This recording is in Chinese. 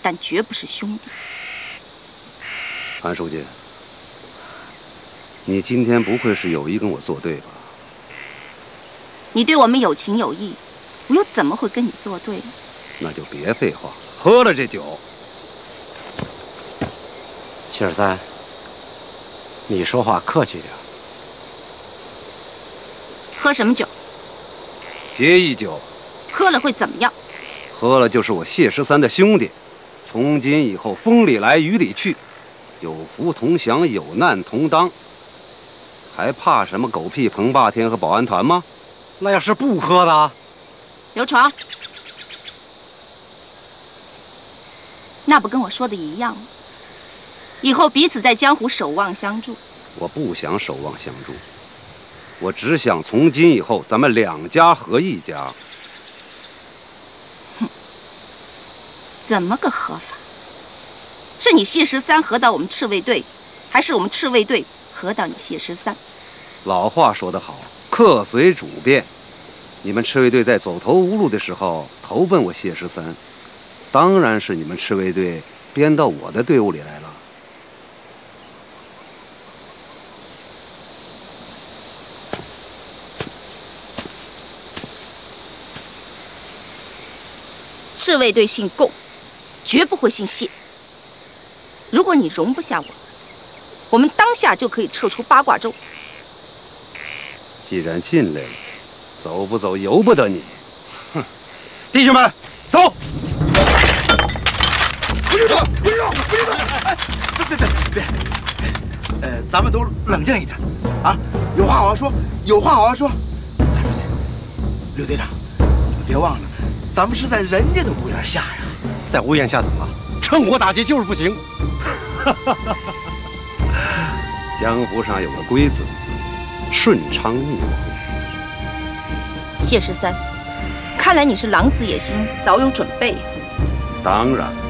但绝不是兄弟。 韩书记，你今天不会是有意跟我作对吧？ 你对我们有情有义，我又怎么会跟你作对呢？ 那就别废话，喝了这酒。 谢13，你说话客气点。 喝什么酒？ 结义酒。 喝了会怎么样？ 喝了就是我谢13的兄弟，从今以后风里来雨里去，有福同享，有难同当，还怕什么狗屁彭霸天和保安团吗？ 那要是不喝的， 刘闯，那不跟我说的一样吗？以后彼此在江湖守望相助。 我不想守望相助，我只想从今以后咱们2家合1家。 哼，怎么个合法？是你谢13合到我们赤卫队，还是我们赤卫队合到你谢13？ 老话说得好，客随主便。你们赤卫队在走投无路的时候投奔我谢13，当然是你们赤卫队编到我的队伍里来了。 赤卫队姓贡，绝不会姓谢。如果你容不下我们当下就可以撤出八卦洲。 既然进来了，走不走由不得你。 哼，弟兄们，走！不许动！不许动！不许动！哎，别！咱们都冷静一点啊！有话好好说，有话好好说。刘队长，你们别忘了，咱们是在人家的屋檐下呀。 在屋檐下怎么了？趁火打劫就是不行。 江湖上有个规则，顺昌逆王。 谢13，看来你是狼子野心，早有准备。 当然。